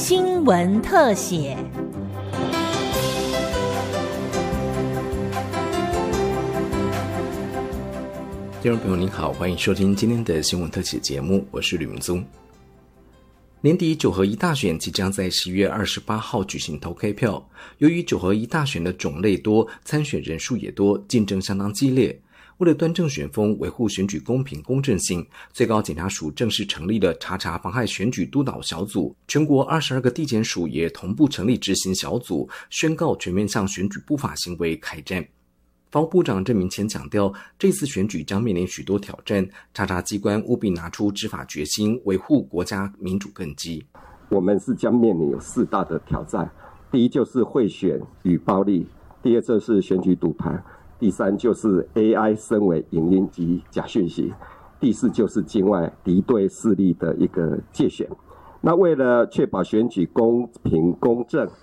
新闻特写。 听众朋友您好，欢迎收听今天的新闻特写节目，我是吕明宗。年底九合一大选即将在11月28号举行投开票，由于九合一大选的种类多，参选人数也多，竞争相当激烈。为了端正选风，维护选举公平公正性，最高检察署正式成立了查妨害选举督导小组，全国22个地检署也同步成立执行小组，宣告全面向选举不法行为开战。法务部长郑明谦强调，这次选举将面临许多挑战，查机关务必拿出执法决心，维护国家民主根基。 我们是将面临有4大的挑战，第一就是贿选与暴力，第二就是选举赌盘，第三就是 AI 深伪影音及假讯息，第四就是境外敌对势力的一个介选。那为了确保选举公平公正，